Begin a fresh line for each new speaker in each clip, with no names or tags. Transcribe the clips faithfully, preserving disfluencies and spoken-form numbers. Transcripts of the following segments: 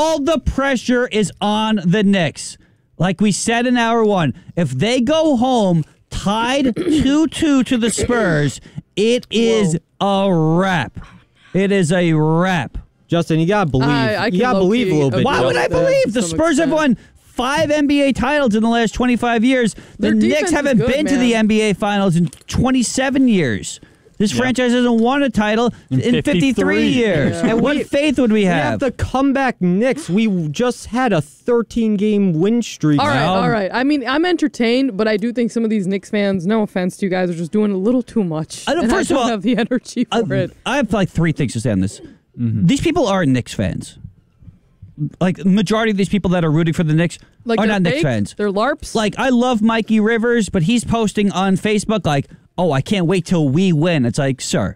all the pressure is on the Knicks. Like we said in hour one, if they go home tied two two to the Spurs, it is Whoa. a wrap. It is a wrap.
Justin, you gotta believe. I, I you gotta believe a little bit.
Why would I believe? The Spurs extent. have won five N B A titles in the last twenty-five years. The Their Knicks haven't good, been man. to the N B A Finals in twenty-seven years. This yeah. franchise hasn't won a title in, in fifty-three years. Yeah. And what we, faith would we have?
We have the comeback Knicks. We just had a thirteen-game win streak.
All right, um, all right. I mean, I'm entertained, but I do think some of these Knicks fans, no offense to you guys, are just doing a little too much.
I don't, first
I
don't
of all, have the energy for
I,
it.
I have like three things to say on this. Mm-hmm. These people are Knicks fans. Like, majority of these people that are rooting for the Knicks
like
are not
fake?
Knicks fans.
They're LARPs?
Like, I love Mikey Rivers, but he's posting on Facebook like, oh, I can't wait till we win. It's like, sir,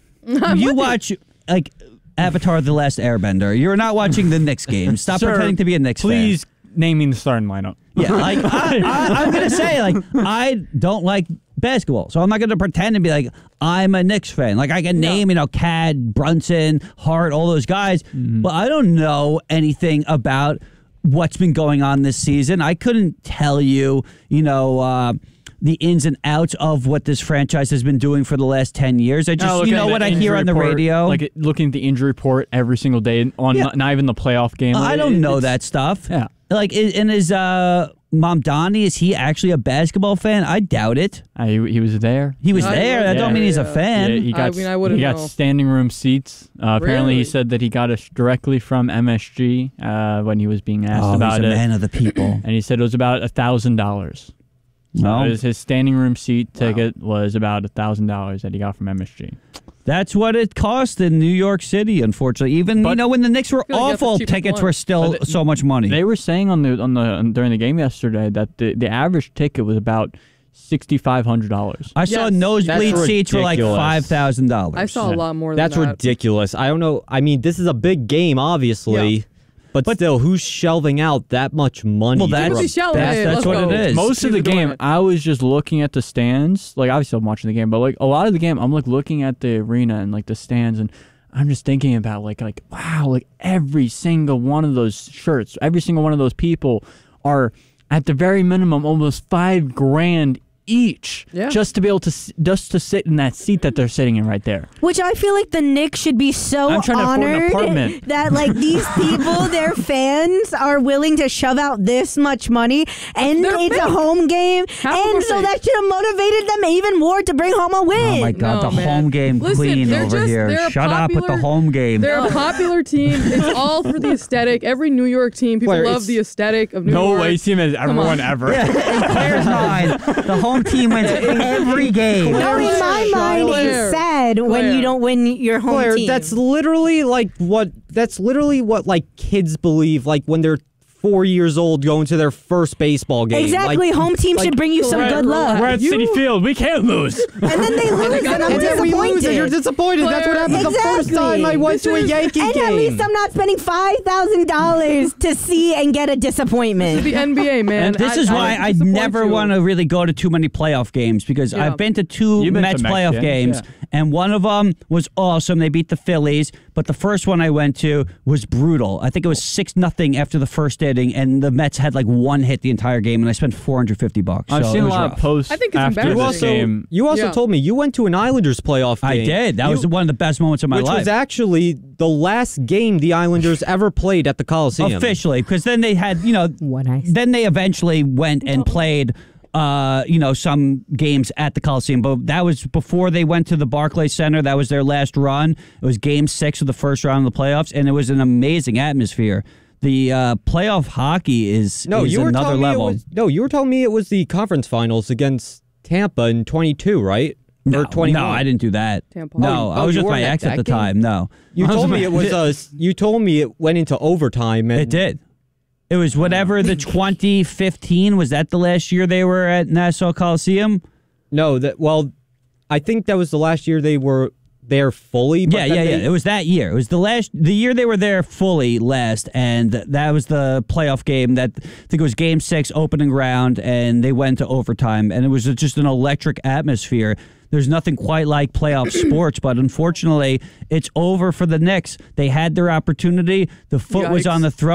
you watch, like, Avatar The Last Airbender. You're not watching the Knicks game. Stop sir, pretending to be a Knicks
please
fan.
Please naming the starting lineup.
Yeah, like, I, I, I'm going to say, like, I don't like basketball, so I'm not going to pretend and be like, I'm a Knicks fan. Like, I can no. name, you know, Cad, Brunson, Hart, all those guys, mm-hmm. but I don't know anything about what's been going on this season. I couldn't tell you, you know, uh, the ins and outs of what this franchise has been doing for the last ten years. I just, no, you know what I hear on the
report,
radio?
Like, looking at the injury report every single day, on yeah. not, not even the playoff game.
I don't it, know that stuff.
Yeah.
Like, and is uh, Mom Donnie, is he actually a basketball fan? I doubt it.
Uh, he, he was there.
He was
I
there. That
yeah,
don't mean he's
yeah.
a fan.
Yeah, he got,
I mean, I wouldn't
he got
know.
standing room seats. Uh, apparently,
really?
he said that he got it directly from M S G uh, when he was being asked
oh,
about
he's a
it.
man of the people.
And he said it was about a thousand dollars.
No,
his, his standing room seat ticket wow. was about a thousand dollars that he got from M S G.
That's what it cost in New York City, unfortunately. Even but, you know when the Knicks were awful, tickets one. were still they,
so
much money.
They were saying on the on the on, during the game yesterday that the, the average ticket was about sixty five hundred dollars.
I saw yes. nosebleed seats were like five thousand dollars.
I saw a lot more. than
That's
that.
ridiculous. I don't know. I mean, this is a big game, obviously. Yeah. But, but still, who's shelving out that much money?
Well, that's, that's, that's, that's what
go.
it is.
Most of the game, I was just looking at the stands. Like, obviously, I'm watching the game, but like a lot of the game, I'm like looking at the arena and like the stands, and I'm just thinking about like, like wow, like every single one of those shirts, every single one of those people are at the very minimum almost five grand each
yeah.
just to be able to just to sit in that seat that they're sitting in right there.
Which I feel like the Knicks should be so
I'm trying
honored
to afford an apartment.
that like these people, their fans, are willing to shove out this much money, and
they're
it's
big.
a home game,
How
and so that should have motivated them even more to bring home a win.
Oh my God,
no,
the
man.
home game
Listen,
queen over
just,
here. Shut popular, up with the home game.
They're a popular team. It's all for the aesthetic. Every New York team, people
Claire,
love the aesthetic of New
no
York.
No way team has ever won ever.
Yeah, in Claire's mind, the home team wins every game.
No, in my mind,
Claire.
it's sad
Claire.
when you don't win your home
Claire,
team.
that's literally like what that's literally what like kids believe like when they're four years old going to their first baseball game.
Exactly,
like,
home team
like,
should bring you some
we're,
good luck.
We're at
You-
City Field. We can't lose.
And then they lose, and, I'm
and then we lose and you're
disappointed.
disappointed. That's what happened the first
Exactly.
time I went
This
to a
is-
Yankee
And
game.
at least I'm not spending five thousand dollars to see and get a disappointment.
The N B A, man.
And this
I,
is
I
why I
disappoint
never
you.
want to really go to too many playoff games because
Yeah.
I've been to two
You've been
Mets
to Mets
playoff
games,
games,
yeah.
and one of them was awesome. They beat the Phillies, but the first one I went to was brutal. I think it was six nothing after the first inning, and the Mets had like one hit the entire game, and I spent four hundred fifty bucks.
I've
so
seen
it
a
was
lot
rough.
of posts
I think it's
after
you
this
also,
game.
you also
Yeah.
told me you went to an Islanders playoff game.
I did. That
You-
was one of the best moments of my
which
life.
was actually the last game the Islanders ever played at the Coliseum.
Officially, because then they had, you know,
What I
then they eventually went and played, uh, you know, some games at the Coliseum. But that was before they went to the Barclays Center. That was their last run. It was game six of the first round of the playoffs, and it was an amazing atmosphere. The uh, playoff hockey is,
No,
is
you were
another
telling
level.
Me it was, no, you were telling me it was the conference finals against Tampa in twenty-two, right?
no,
or twenty-one.
no, I didn't do that.
Tampa.
No,
Oh,
I
oh,
was
you
with my
weren't at
ex at
that
the
game?
time. No,
You told me it was uh, you told me it went into overtime. And
it did. It was whatever the twenty fifteen, was that the last year they were at Nassau Coliseum?
No, that well, I think that was the last year they were there fully. But
Yeah,
then
yeah,
they,
yeah. It was that year. It was the last, the year they were there fully last, and that was the playoff game. That I think it was Game Six, opening round, and they went to overtime, and it was just an electric atmosphere. There's nothing quite like playoff sports, but unfortunately, it's over for the Knicks. They had their opportunity. The foot was
Yikes.
on the throat.